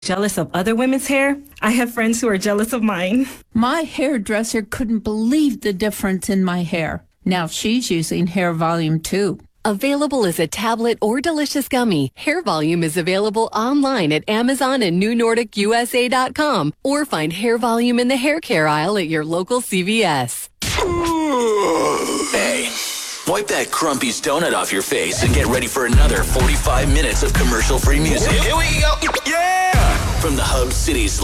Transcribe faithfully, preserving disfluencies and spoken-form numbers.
Jealous of other women's hair? I have friends who are jealous of mine. My hairdresser couldn't believe the difference in my hair. Now she's using Hair Volume too. Available as a tablet or delicious gummy, Hair Volume is available online at Amazon and New Nordic U S A dot com, or find Hair Volume in the hair care aisle at your local C V S. Hey, wipe that Crumpy's donut off your face and get ready for another forty-five minutes of commercial-free music. Here we go. Yeah! From the Hub City's